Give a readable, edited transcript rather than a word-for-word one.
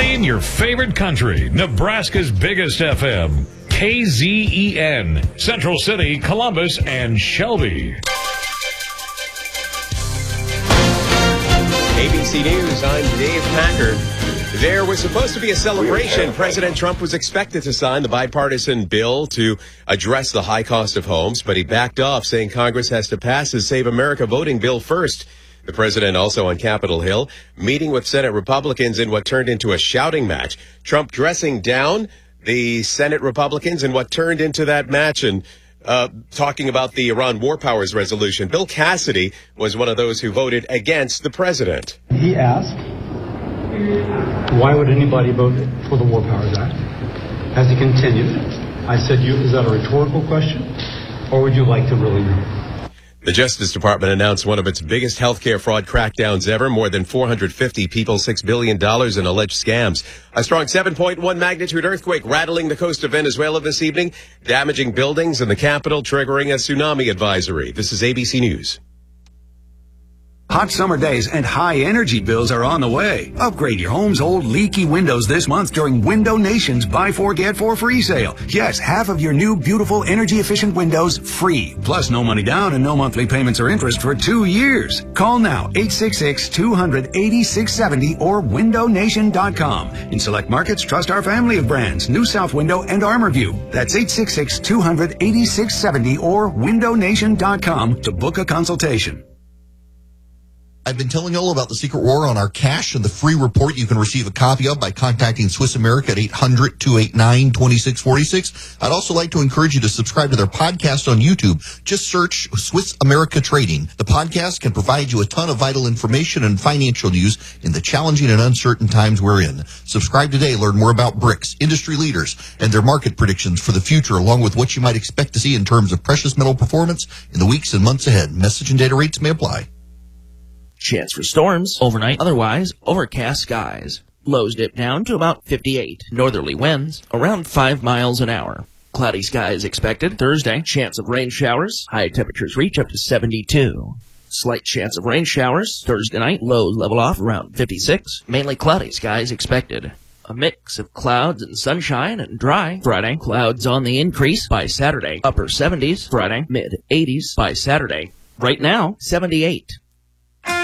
Playing your favorite country, Nebraska's biggest FM, KZEN, Central City, Columbus, and Shelby. ABC News, I'm Dave Packard. There was supposed to be a celebration. President Trump was expected to sign the bipartisan bill to address the high cost of homes, but he backed off, saying Congress has to pass his Save America voting bill first. The president also on Capitol Hill, meeting with Senate Republicans in what turned into a shouting match. Trump dressing down the Senate Republicans in what turned into that match and talking about the Iran War Powers resolution. Bill Cassidy was one of those who voted against the president. He asked, why would anybody vote for the War Powers Act? As he continued, I said, is that a rhetorical question, or would you like to really know? The Justice Department announced one of its biggest healthcare fraud crackdowns ever. More than 450 people, $6 billion in alleged scams. A strong 7.1 magnitude earthquake rattling the coast of Venezuela this evening, damaging buildings in the capital, triggering a tsunami advisory. This is ABC News. Hot summer days and high energy bills are on the way. Upgrade your home's old leaky windows this month during Window Nation's Buy 4 Get 4 free sale. Yes, half of your new beautiful energy efficient windows free. Plus no money down and no monthly payments or interest for 2 years. Call now 866-200-8670 or windownation.com. In select markets, trust our family of brands, New South Window and ArmorView. That's 866-200-8670 or windownation.com to book a consultation. I've been telling you all about the secret war on our cash and the free report you can receive a copy of by contacting Swiss America at 800-289-2646. I'd also like to encourage you to subscribe to their podcast on YouTube. Just search Swiss America Trading. The podcast can provide you a ton of vital information and financial news in the challenging and uncertain times we're in. Subscribe today. Learn more about BRICS, industry leaders, and their market predictions for the future, along with what you might expect to see in terms of precious metal performance in the weeks and months ahead. Message and data rates may apply. Chance for storms overnight, otherwise overcast skies. Lows dip down to about 58. Northerly winds around 5 miles an hour. Cloudy skies expected Thursday. Chance of rain showers. High temperatures reach up to 72. Slight chance of rain showers Thursday night. Lows level off around 56. Mainly cloudy skies expected. A mix of clouds and sunshine and dry. Friday, clouds on the increase by Saturday. Upper 70s Friday, mid 80s by Saturday. Right now, 78.